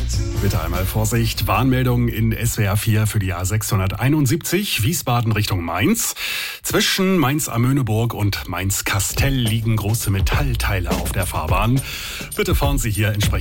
Bitte einmal Vorsicht. Warnmeldung in SWR 4 für die A671 Wiesbaden Richtung Mainz. Zwischen Mainz-Amöneburg und Mainz-Kastel liegen große Metallteile auf der Fahrbahn. Bitte fahren Sie hier entsprechend